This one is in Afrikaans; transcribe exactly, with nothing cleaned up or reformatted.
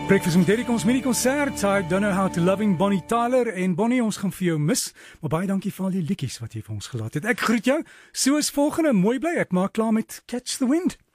Breakfast met Derek, ons mini-konsert. I don't know how to loving Bonnie Tyler. En Bonnie, ons gaan vir jou mis. Maar baie dankie vir al die liedjies wat jy vir ons gelaat het. Ek groet jou. Soos volgende, mooi bly. Ek maak klaar met Catch the Wind.